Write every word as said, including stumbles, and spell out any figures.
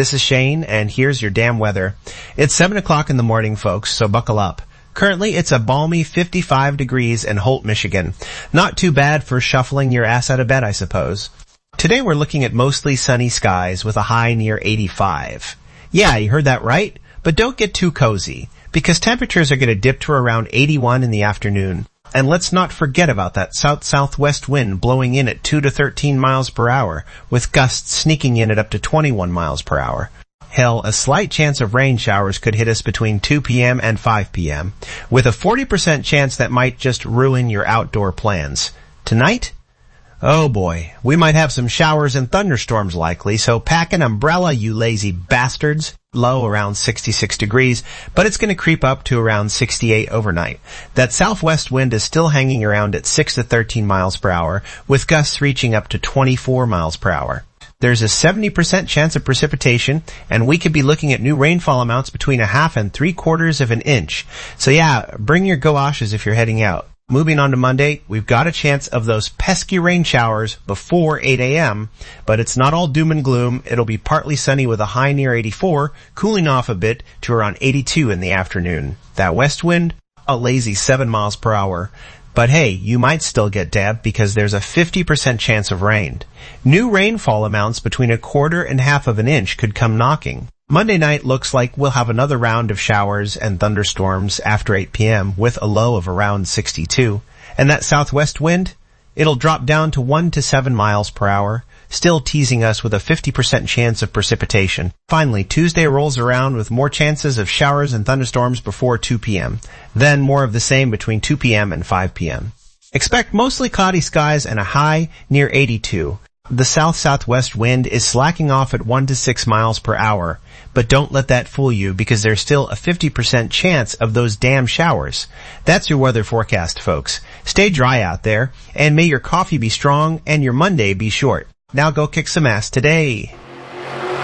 This is Shane, and here's your damn weather. It's seven o'clock in the morning, folks, so buckle up. Currently, it's a balmy fifty-five degrees in Holt, Michigan. Not too bad for shuffling your ass out of bed, I suppose. Today we're looking at mostly sunny skies with a high near eighty-five. Yeah, you heard that right, but don't get too cozy, because temperatures are going to dip to around eighty-one in the afternoon. And let's not forget about that south-southwest wind blowing in at two to thirteen miles per hour, with gusts sneaking in at up to twenty-one miles per hour. Hell, a slight chance of rain showers could hit us between two p.m. and five p.m., with a forty percent chance that might just ruin your outdoor plans. Tonight? Oh boy, we might have some showers and thunderstorms likely, so pack an umbrella, you lazy bastards. Low around sixty-six degrees, but it's going to creep up to around sixty-eight overnight. That southwest wind is still hanging around at six to thirteen miles per hour, with gusts reaching up to twenty-four miles per hour. There's a seventy percent chance of precipitation, and we could be looking at new rainfall amounts between a half and three quarters of an inch. So yeah, bring your galoshes if you're heading out. Moving on to Monday, we've got a chance of those pesky rain showers before eight a.m., but it's not all doom and gloom. It'll be partly sunny with a high near eighty-four, cooling off a bit to around eighty-two in the afternoon. That west wind, a lazy seven miles per hour. But hey, you might still get dabbed because there's a fifty percent chance of rain. New rainfall amounts between a quarter and half of an inch could come knocking. Monday night looks like we'll have another round of showers and thunderstorms after eight p.m. with a low of around sixty-two. And that southwest wind, it'll drop down to one to seven miles per hour, still teasing us with a fifty percent chance of precipitation. Finally, Tuesday rolls around with more chances of showers and thunderstorms before two p.m. Then more of the same between two p.m. and five p.m. Expect mostly cloudy skies and a high near eighty-two. The south-southwest wind is slacking off at one to six miles per hour, but don't let that fool you because there's still a fifty percent chance of those damn showers. That's your weather forecast, folks. Stay dry out there, and may your coffee be strong and your Monday be short. Now go kick some ass today.